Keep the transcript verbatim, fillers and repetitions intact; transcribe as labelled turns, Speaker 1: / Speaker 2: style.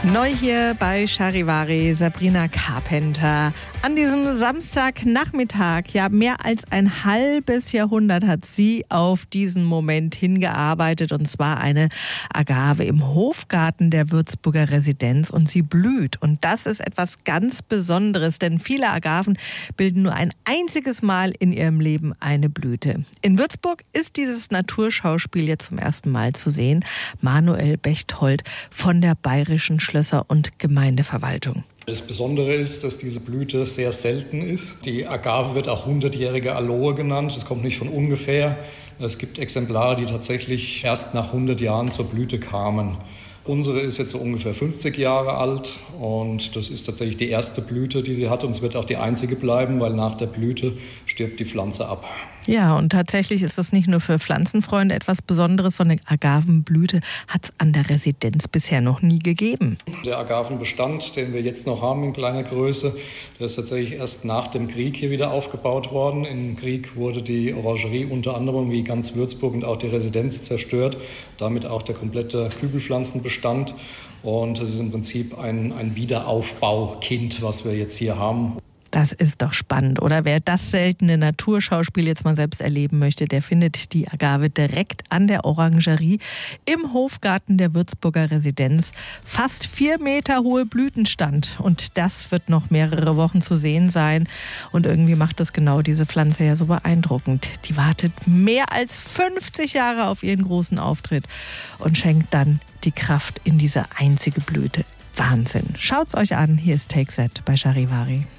Speaker 1: Neu hier bei Charivari, Sabrina Carpenter. An diesem Samstagnachmittag, ja mehr als ein halbes Jahrhundert hat sie auf diesen Moment hingearbeitet, und zwar eine Agave im Hofgarten der Würzburger Residenz, und sie blüht. Und das ist etwas ganz Besonderes, denn viele Agaven bilden nur ein einziges Mal in ihrem Leben eine Blüte. In Würzburg ist dieses Naturschauspiel jetzt zum ersten Mal zu sehen. Manuel Bechtold von der Bayerischen Schlösser- und Gemeindeverwaltung.
Speaker 2: Das Besondere ist, dass diese Blüte sehr selten ist. Die Agave wird auch hundertjährige Aloe genannt. Das kommt nicht von ungefähr. Es gibt Exemplare, die tatsächlich erst nach hundert Jahren zur Blüte kamen. Unsere ist jetzt so ungefähr fünfzig Jahre alt, und das ist tatsächlich die erste Blüte, die sie hat, und es wird auch die einzige bleiben, weil nach der Blüte stirbt die Pflanze ab.
Speaker 1: Ja, und tatsächlich ist das nicht nur für Pflanzenfreunde etwas Besonderes, sondern Agavenblüte hat es an der Residenz bisher noch nie gegeben.
Speaker 2: Der Agavenbestand, den wir jetzt noch haben in kleiner Größe, der ist tatsächlich erst nach dem Krieg hier wieder aufgebaut worden. Im Krieg wurde die Orangerie unter anderem wie ganz Würzburg und auch die Residenz zerstört, damit auch der komplette Kübelpflanzenbestand. Und das ist im Prinzip ein, ein Wiederaufbaukind, was wir jetzt hier haben.
Speaker 1: Das ist doch spannend, oder? Wer das seltene Naturschauspiel jetzt mal selbst erleben möchte, der findet die Agave direkt an der Orangerie im Hofgarten der Würzburger Residenz. Fast vier Meter hohe Blütenstand, und das wird noch mehrere Wochen zu sehen sein. Und irgendwie macht das genau diese Pflanze ja so beeindruckend. Die wartet mehr als fünfzig Jahre auf ihren großen Auftritt und schenkt dann die Kraft in diese einzige Blüte. Wahnsinn. Schaut's euch an, hier ist Take That bei Charivari.